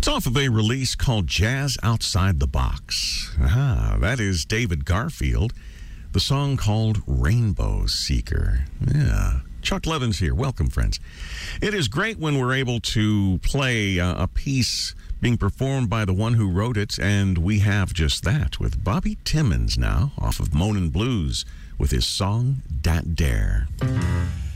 It's off of a release called Jazz Outside the Box. That is David Garfield. The song called Rainbow Seeker. Yeah. Chuck Levins here. Welcome, friends. It is great when we're able to play a piece being performed by the one who wrote it, and we have just that with Bobby Timmons now off of Moanin' Blues with his song Dat Dare.